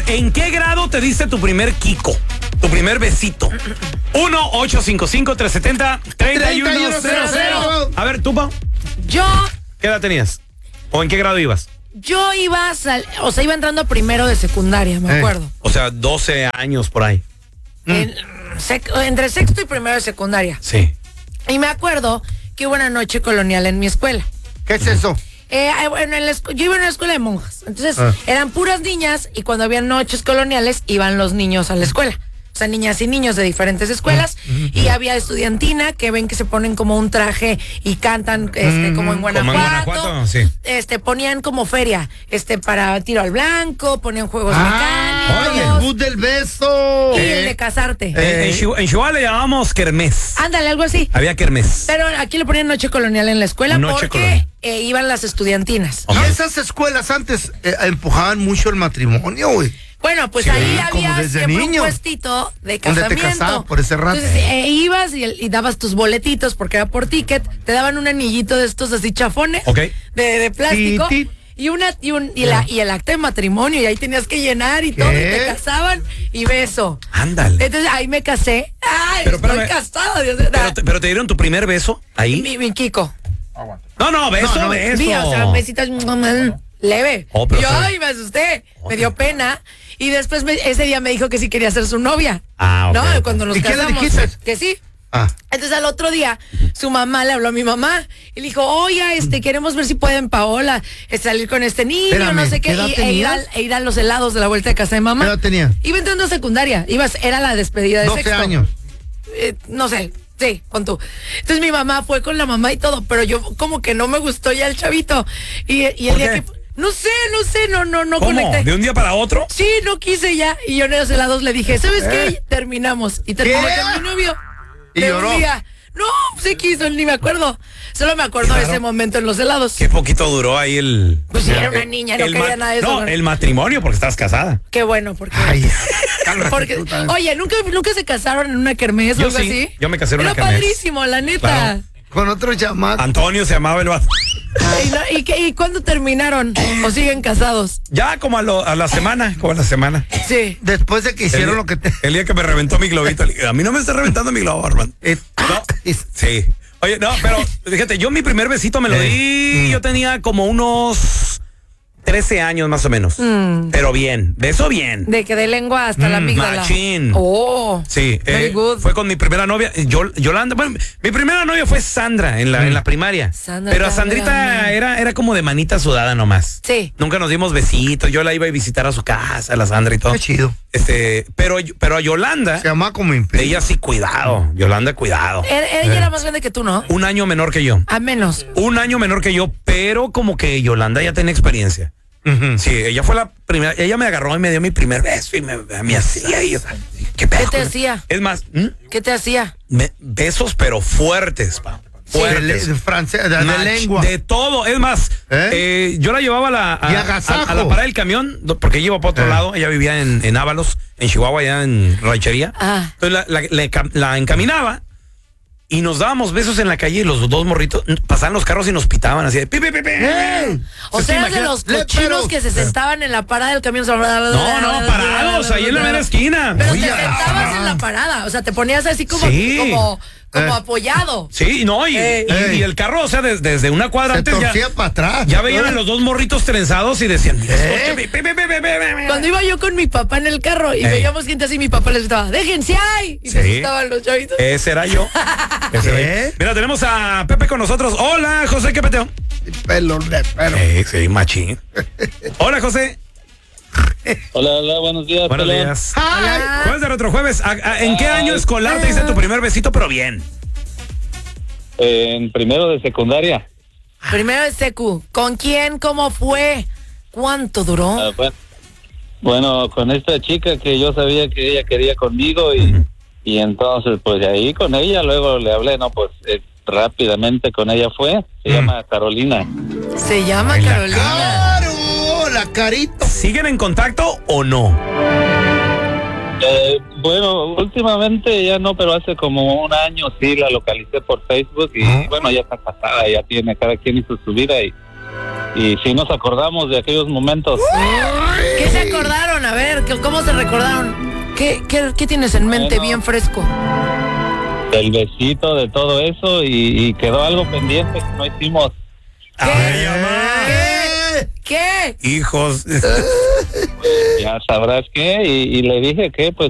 ¿en qué grado te diste tu primer Kiko? Tu primer besito. 1-855-370-3100. A ver, tú, Pau. Yo ¿Qué edad tenías? ¿O en qué grado ibas? iba iba entrando a primero de secundaria, me acuerdo. O sea, 12 años por ahí. Entre sexto y primero de secundaria. Sí. Y me acuerdo que hubo una noche colonial en mi escuela. ¿Qué es eso? Yo iba en una escuela de monjas. Entonces, eran puras niñas y cuando había noches coloniales iban los niños a la escuela. O sea, niñas y niños de diferentes escuelas. Y había estudiantina que ven que se ponen como un traje y cantan como en Guanajuato. Como en Guanajuato, sí. Ponían como feria, para tiro al blanco, ponían juegos mecánicos. ¡Oye, el bus del beso! Y el de casarte. En Chihuahua le llamamos kermés. Ándale, algo así. Había kermés. Pero aquí le ponían noche colonial en la escuela Noche porque colonial. Iban las estudiantinas. Y esas escuelas antes empujaban mucho el matrimonio, güey. Bueno, pues Sí, ahí como había desde siempre niño. un puestito de Donde casamiento. te casaban por ese rato. Entonces ibas y dabas tus boletitos porque era por ticket. Te daban un anillito de estos así chafones. Ok. De plástico. Ti, ti. Y el acta de matrimonio. Y ahí tenías que llenar y todo. Y te casaban y beso. Ándale. Entonces ahí me casé. ¡Ay, Pero estoy espérame. casada! Dios, Pero te dieron tu primer beso ahí. mi Kiko. No, beso, beso. Sí, o sea, besitos leve. Oh, pero yo, está- ay, me asusté, me dio pena. Y después ese día me dijo que sí quería ser su novia. Ah, ok. ¿No? Cuando nos ¿Y qué le casamos. dijiste? Que sí. Ah. Entonces al otro día su mamá le habló a mi mamá y le dijo, oye, queremos ver si pueden Paola salir con este niño, Espérame, no sé ¿qué qué, edad e tenías? ir a los helados de la vuelta de casa de mamá. ¿Qué edad tenía? Iba entrando a secundaria, era la despedida de 12 sexto. años. No sé, sí, con tú. Entonces mi mamá fue con la mamá y todo, pero yo como que no me gustó ya el chavito. Y el ¿Por día qué? que no sé, no ¿Cómo? conecté. ¿De un día para otro? Sí, no quise ya. Y yo en los helados le dije, ¿sabes qué? Terminamos. Y terminé ¿Qué? con mi novio. ¿Y de un lloró? día. No, se quiso, ni me acuerdo. Solo me acuerdo de ese momento en los helados. Qué poquito duró ahí el... Pues sí, era una niña, no quería nada de eso. No, el matrimonio porque estás casada. Qué bueno, porque... Ay, cálmate porque tú también. oye, ¿nunca se casaron en una kermés o Yo algo sí, así? yo me casé en una Era kermés. padrísimo, la neta. Claro. Con otro chamaco. Antonio se llamaba el vato. ¿Y cuándo terminaron? ¿O siguen casados? Ya como a la semana, Sí. Después de que hicieron lo que te... El día que me reventó mi globito. le dije, a mí no me está reventando mi globo, hermano. No. Sí. Oye, no, pero fíjate, yo mi primer besito me lo di, yo tenía como unos 13 años más o menos. Pero bien, beso bien. De que de lengua hasta la amígdala. Machín. Oh. Sí, Very good. fue con mi primera novia, Yolanda. Bueno, mi primera novia fue Sandra en la primaria. Sandra, pero a Sandra, Sandrita era como de manita sudada nomás. Sí. Nunca nos dimos besitos. Yo la iba a visitar a su casa, a la Sandra y todo. Qué chido. Pero a Yolanda, Se llama como imperio. ella sí, cuidado. Yolanda, cuidado. Ella era más grande que tú, ¿no? Un año menor que yo. A menos. Un año menor que yo, pero como que Yolanda ya tenía experiencia. Sí, ella fue la primera, ella me agarró y me dio mi primer beso y me hacía y yo, ¿qué te hacía? Es más, ¿Qué te hacía? besos pero fuertes, pa. Fuertes. De francés, de lengua. De todo, es más, yo la llevaba Y agasajo. a la parada del camión, porque ella iba para otro lado, ella vivía en Ábalos, en Chihuahua, allá en Ranchería. Ah. Entonces la encaminaba y nos dábamos besos en la calle y los dos morritos pasaban los carros y nos pitaban así de pi, pi, pi, pi. O sea, eras de los cochinos que se sentaban en la parada del camión. No, parados, ahí en la mera esquina. Pero Oye, te sentabas en la parada, o sea, te ponías así como, Sí. como apoyado. Sí, no, y el carro, o sea, desde una cuadra Se antes torcía para atrás. ya veían a los dos morritos trenzados y decían, mira, escuche, pi, pi, pi, pi, pi, pi. Cuando iba yo con mi papá en el carro y veíamos gente así, mi papá les gritaba, déjense ahí. Y se Sí. asustaban los chavitos. Ese era yo. Mira, tenemos a Pepe con nosotros. Hola, José, ¿qué peteo? Pelo de perro. Sí, machín. Hola, José. Hola, buenos días. Buenos Pelón. días. Hola. Jueves de Retrojueves. ¿En qué año escolar te diste tu primer besito, pero bien? En primero de secundaria. Primero de secu. ¿Con quién? ¿Cómo fue? ¿Cuánto duró? Bueno, con esta chica que yo sabía que ella quería conmigo y entonces pues de ahí con ella luego le hablé, no, pues rápidamente con ella fue, se llama Carolina. Se llama Ay, la Carolina. ¡Claro! La carita. ¿Siguen en contacto o no? Bueno, últimamente ya no, pero hace como un año sí la localicé por Facebook y bueno, ya está casada, ya tiene, cada quien hizo su vida y sí nos acordamos de aquellos momentos. ¿Qué se acordaron? A ver, ¿Cómo se recordaron? ¿Qué tienes en mente bien fresco? El besito de todo eso y quedó algo pendiente que no hicimos. Ay, mamá. ¿Qué? Hijos. Ya sabrás qué, y le dije que pues